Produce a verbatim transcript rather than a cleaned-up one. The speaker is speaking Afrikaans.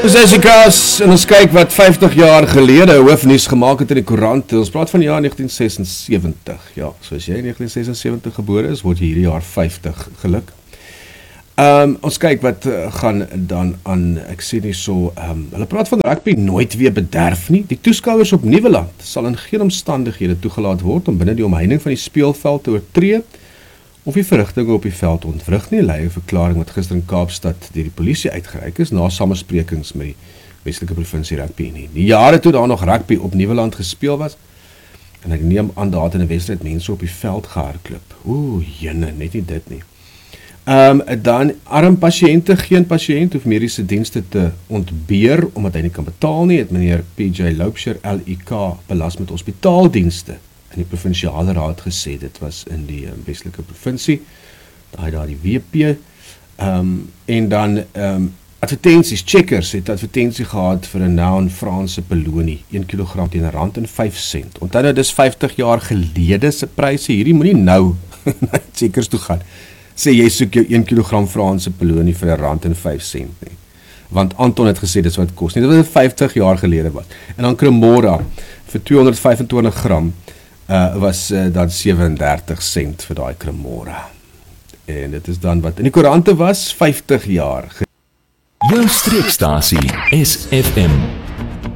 Dis Jessica's en ons kyk wat vyftig jaar gelede hoofnuus gemaak het in die koerant. Ons praat van die jaar negentien sesensewentig. Ja, so as jy negentien sesensewentig gebore is, word jy hierdie jaar vyftig, geluk. Um, ons kyk wat uh, gaan dan aan, ek sê nie so, um, hulle praat van rugby nooit weer bederf nie. Die toeskouers op Nieuweland sal in geen omstandighede toegelaat word om binne die omheining van die speelveld te oortree of die verrigtinge op die veld ontwrig nie, lei 'n verklaring wat gister in Kaapstad deur die polisie uitgereik is, na samesprekings met die Westelike Provinsie Rugby Unie. Die jare toe daar nog rugby op Nieuweland gespeel was, en ek neem aan daar het in 'n wedstryd mense op die veld gehardloop. Oeh, jene, net nie dit nie. Um, dan arm patiënte, geen patiënt hoef mediese dienste te ontbeer, omdat hy nie kan betaal nie, het meneer P J Loubser L I K belas met hospitaaldienste in die provinsiale raad gesê. Dit was in die um, Westelike Provinsie, daar daar die W P, um, en dan um, advertensies, checkers het advertensie gehad vir 'n noun Franse beloning, een kilogram teen 'n rand en vyf sent. Onthou nou, dis vyftig jaar gelede se pryse, hierdie moenie nou na checkers toe gaan, sê jy soek jou een kilogram Franse beloning vir 'n rand en vyf sent nie. Want Anton het gesê dis wat het kos nie, dit was vyftig jaar gelede was. En dan Cremora vir tweehonderd vyfentwintig gram uh, was uh, dan sewe en dertig sent vir daai Cremora. En dit is dan wat in die koerante was, vyftig jaar. Jou streekstasie S F M